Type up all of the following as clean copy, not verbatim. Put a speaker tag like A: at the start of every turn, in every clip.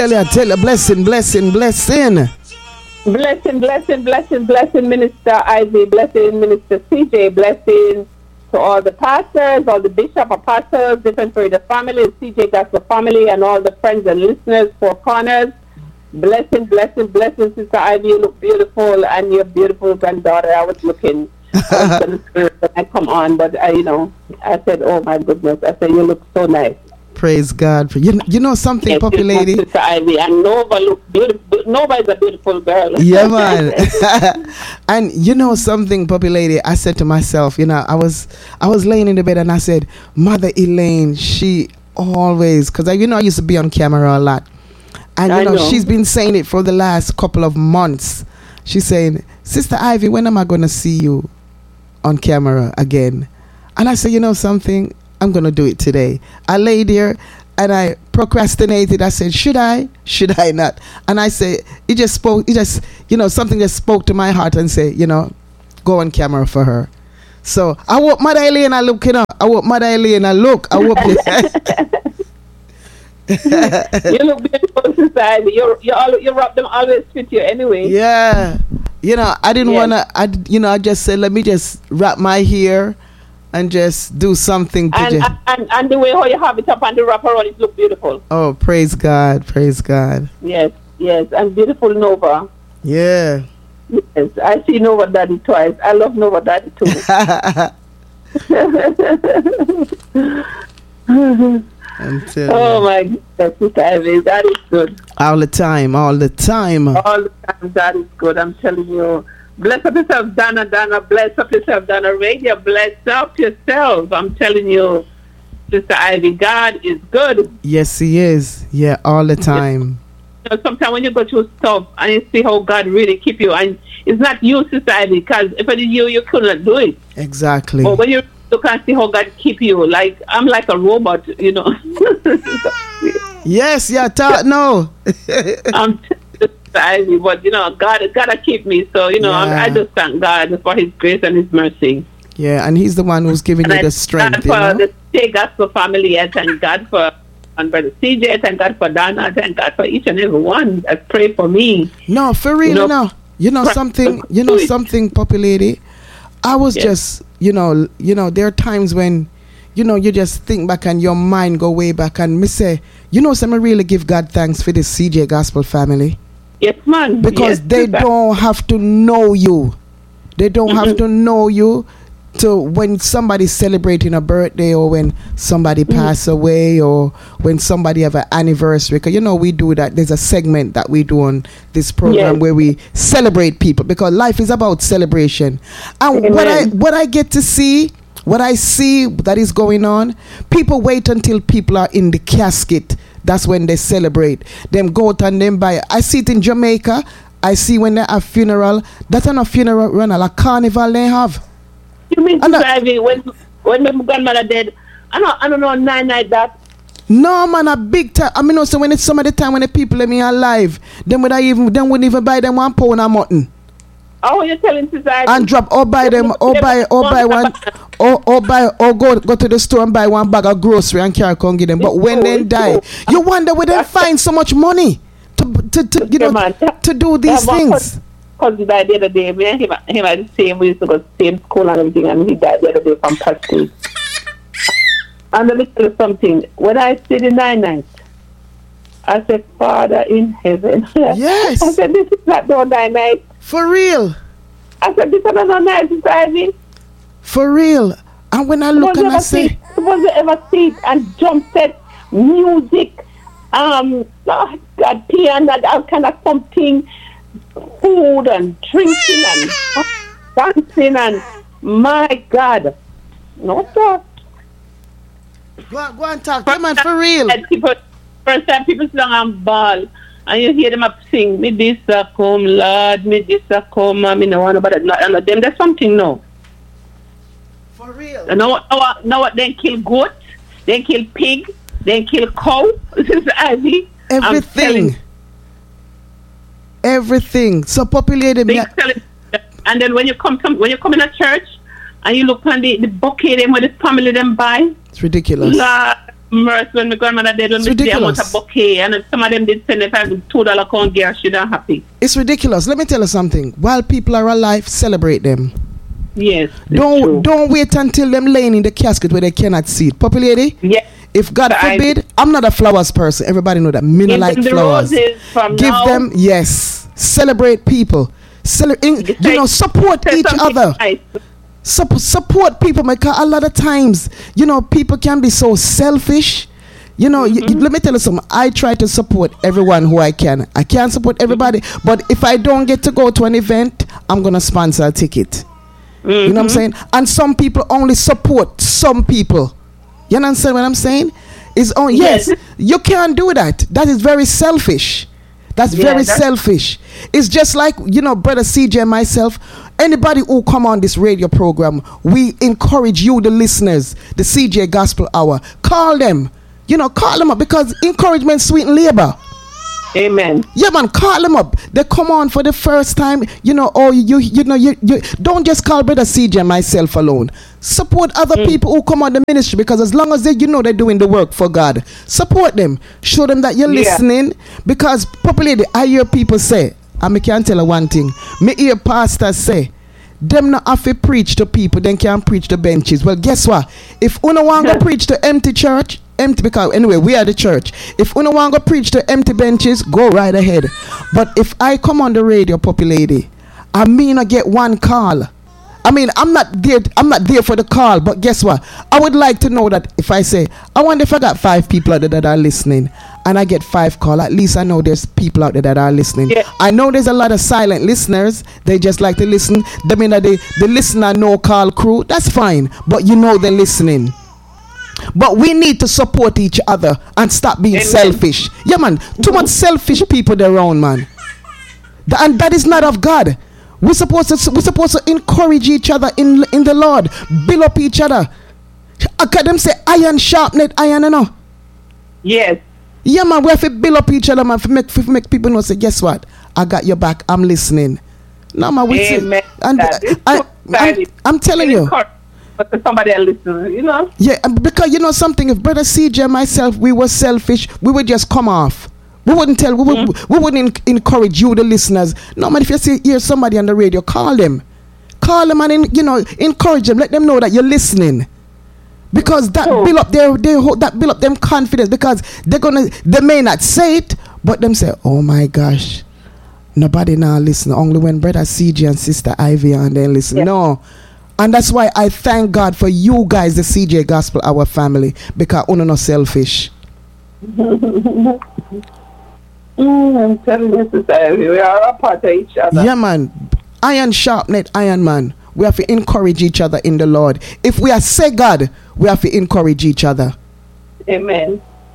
A: Tell you, blessing.
B: Blessing, Minister Ivy, blessing, Minister CJ, blessing to all the pastors, all the bishop, apostles, different for the family, CJ Gospel family, and all the friends and listeners, Four Corners. Blessing, Sister Ivy, you look beautiful, and your beautiful granddaughter. I was looking when I come on, but I said, oh my goodness, I said, you look so nice.
A: Praise God. You know something, Poppy Lady?
B: Sister Ivy, and Nova looks beautiful. Nova's a beautiful girl.
A: Yeah, man. And you know something, Poppy Lady? I said to myself, I was laying in the bed and I said, Mother Elaine, she always, because I used to be on camera a lot. And she's been saying it for the last couple of months. She's saying, Sister Ivy, when am I going to see you on camera again? And I said, something? I'm going to do it today. I lay there and I procrastinated. I said, should I not? And I said, something just spoke to my heart and say, go on camera for her. So I hope Mother Elena look, I hope Mother Elena look. I hope
B: you look beautiful, Sister Ivy. You rub them always fit you anyway.
A: Yeah. I didn't want to, I just said, let me just wrap my hair and just do something to
B: and the way how you have it up and the wrap around it look beautiful.
A: Oh, praise God.
B: Yes, and beautiful Nova.
A: Yeah.
B: Yes, I see Nova Daddy twice. I love Nova Daddy too. Oh my goodness, Sister Ivy, that is good.
A: All the time.
B: That is good. I'm telling you. Bless up yourself, Donna. Bless up yourself, Donna Radio. Bless up yourself. I'm telling you, Sister Ivy, God is good.
A: Yes, He is. Yeah, all the time.
B: Sometimes when you go through stuff and you see how God really keep you, and it's not you, Sister Ivy, because if it is you couldn't do it.
A: Exactly.
B: But when you look and see how God keep you, like I'm like a robot,
A: Yes, no.
B: I'm Ivy, but God gotta keep me. So I just thank God for His grace and His mercy.
A: Yeah, and He's the one who's giving you the strength.
B: God for the Stay Gospel family. I thank God for Brother CJ. I thank God for Donna. I thank God for each and every one that pray for me.
A: No, for real, something. Something, Poppy Lady. I was just, there are times when, you just think back and your mind go way back and me say, so me really give God thanks for this CJ Gospel family.
B: Yes, man.
A: Because they don't have to know you. They don't have to know you to when somebody's celebrating a birthday or when somebody pass away or when somebody have an anniversary. Because we do that. There's a segment that we do on this program where we celebrate people because life is about celebration. And what I get to see, what I see that is going on, people wait until people are in the casket. That's when they celebrate. Them go out and them buy. I see it in Jamaica. I see when they have funeral. That's not a funeral run, a carnival they have.
B: You mean Ivy, when my grandmother dead, I don't know nine like that.
A: No man, a big time. I mean also when it's some of the time when the people let me alive, them wouldn't even buy them £1 of mutton.
B: Oh, you're telling Sister Ivy.
A: And drop or buy them or buy one or go to the store and buy one bag of grocery and carry and give them. But when they die, you wonder where they find so much money to do these things.
B: Because he died the other day. Me and him at the same. We used to go to the same school and everything, and he died the other day from prostate. And let me tell you something. When I see the 9 nights, I said, Father in heaven.
A: Yes.
B: I said, this is not no 9 nights.
A: For real.
B: I said, this is not no 9 nights, Ivy.
A: For real. And when I look and I say,
B: was you ever see it and jump set, music, God, piano, all kind of something, food and drinking and dancing and my God. No talk.
A: Go and talk. Come on, for real.
B: First time people sit down and ball and you hear them up sing, me this a come, Lord, me this a come, me no want about it. Them there's something no.
A: For real.
B: And now what they kill goat, they kill pig, they kill cow. This is Ivy.
A: Everything. So populated me.
B: And then when you come in a church and you look on the bucket them with the family them buy.
A: It's ridiculous.
B: mercy when my grandmother did when we see how much a bouquet, and if some of them did send if I $2 count girl, she not happy.
A: It's ridiculous. Let me tell you something. While people are alive, celebrate them.
B: Yes.
A: Don't wait until them laying in the casket where they cannot see it. Poppy lady?
B: Yes.
A: If God forbid, I'm not a flowers person. Everybody know that. Me no like flowers. Give them, yes. Celebrate people. Support each other. Support people, because a lot of times, people can be so selfish. Let me tell you something. I try to support everyone who I can. I can't support everybody, but if I don't get to go to an event, I'm gonna sponsor a ticket. You know what I'm saying? And some people only support some people. You understand what I'm saying? Yes, you can't do that. That is very selfish. That's very selfish. It's just like, Brother CJ and myself, anybody who come on this radio program, we encourage you, the listeners, the CJ Gospel Hour, call them. Call them up, because encouragement sweeten labor.
B: Amen.
A: Yeah, man, call them up. They come on for the first time, you don't just call Brother CJ and myself alone. Support other people who come on the ministry, because as long as they're doing the work for God, support them. Show them that you're listening, because popularly I hear people say, and I can't tell you one thing, me hear pastors say, them not have to preach to people, then can preach to benches. Well, guess what? If uno want to preach to empty church, because anyway, we are the church. If uno want to preach to empty benches, go right ahead. But if I come on the radio, Poppy lady, I get one call. I'm not there for the call, but guess what? I would like to know that if I say, I wonder if I got 5 people out there that are listening, and I get 5 calls, at least I know there's people out there that are listening. Yeah. I know there's a lot of silent listeners. They just like to listen. They mean that the listener no call crew. That's fine, but they're listening. But we need to support each other and stop being selfish. Yeah, man. Too much selfish people around, man. And that is not of God. We're supposed to encourage each other in the Lord. Build up each other. Them say iron sharpened iron,
B: Yes.
A: Yeah, man. We have to build up each other, man. To make people know. Say, guess what? I got your back. I'm listening. No, man.
B: Amen.
A: And I'm telling you.
B: But somebody else listen,
A: Yeah, because something. If Brother CJ and myself, we were selfish, we would just come off. We wouldn't tell. We wouldn't encourage you, the listeners. No, man. If you hear somebody on the radio, call them and encourage them. Let them know that you're listening, because that build up that build up them confidence. Because they may not say it, but them say, oh my gosh, nobody now listen. Only when Brother CJ and Sister Ivy and they listen. Yeah. No. And that's why I thank God for you guys, the CJ Gospel, our family, because we're not selfish.
B: I'm telling you, Sister, we are a part of each other.
A: Yeah, man. Iron sharpened iron, man. We have to encourage each other in the Lord. If we are say God, we have to encourage each other.
B: Amen.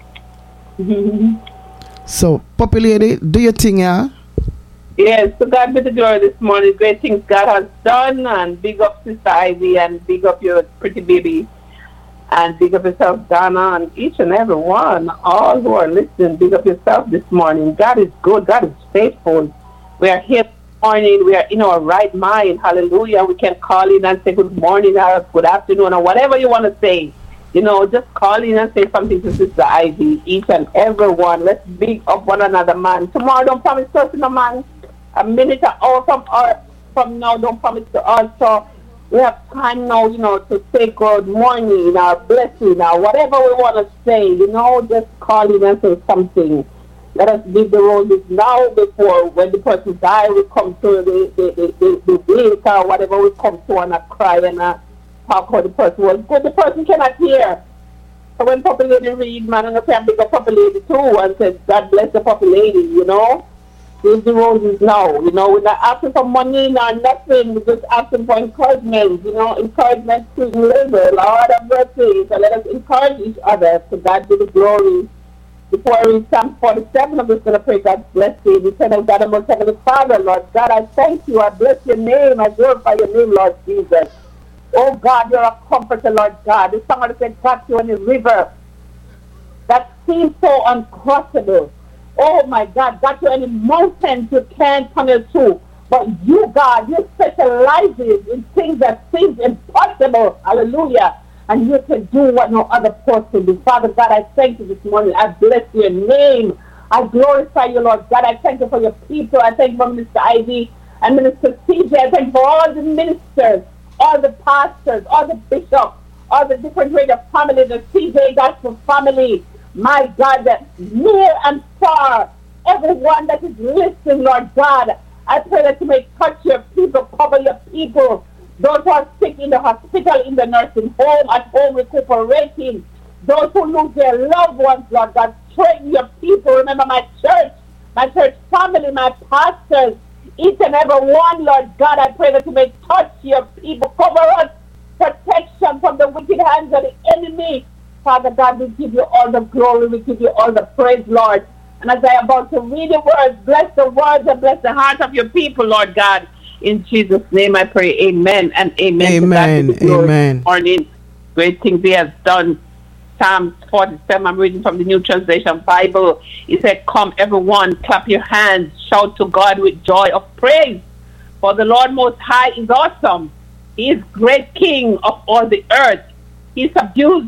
A: So, Poppy lady, do your thing, yeah?
B: Yes, to God be the glory this morning. Great things God has done, and big up Sister Ivy, and big up your pretty baby, and big up yourself, Donna, and each and every one, all who are listening, big up yourself this morning. God is good. God is faithful. We are here this morning. We are in our right mind. Hallelujah. We can call in and say good morning or good afternoon or whatever you want to say. Just call in and say something to Sister Ivy, each and every one. Let's big up one another, man. Tomorrow, don't promise person, man. A minute or hour from now, don't promise to us. So we have time now, to say good morning or blessing or whatever we want to say, just call in and say something. Let us give the roses now before when the person dies, we come to the gate or whatever we come to and cry and talk how the person was good. The person cannot hear. So when Poppy Lady read, man, and I can pick up Poppy Lady too and say, God bless the Poppy Lady, Give the roses now, we're not asking for money nor nothing, we're just asking for encouragement, encouragement to labor, Lord of mercy. So let us encourage each other, to God be the glory. Before I read Psalm 47, I'm just going to pray God's blessing. We said, oh God, I'm Heavenly Father, Lord God, I thank you, I bless your name, I glorify your name, Lord Jesus. Oh God, you're a comforter, Lord God. The song said, got you in the river that seems so uncrossable. Oh my God, got you any mountains you can't tunnel through. But you, God, you specialize in things that seem impossible. Hallelujah. and you can do what no other person do. Father God, I thank you this morning. I bless your name. I glorify you, Lord God. I thank you for your people. I thank you for Minister Ivy and Minister CJ. I thank you for all the ministers, all the pastors, all the bishops, all the different range of family, the CJ Gospel family. My God, that near and far, everyone that is listening, Lord God, I pray that you may touch your people, cover your people. Those who are sick in the hospital, in the nursing home, at home recuperating. Those who lose their loved ones, Lord God, strengthen your people. Remember my church family, my pastors, each and every one, Lord God. I pray that you may touch your people, cover us, protection from the wicked hands of the enemy. Father God, we give you all the glory, we give you all the praise, Lord. And as I am about to read the words, bless the words and bless the heart of your people, Lord God. In Jesus' name I pray, amen and amen.
A: Amen, amen.
B: Morning, great things he has done. Psalm 47, I'm reading from the New Translation Bible. It said, come everyone, clap your hands, shout to God with joy of praise. For the Lord Most High is awesome. He is great King of all the earth. He subdues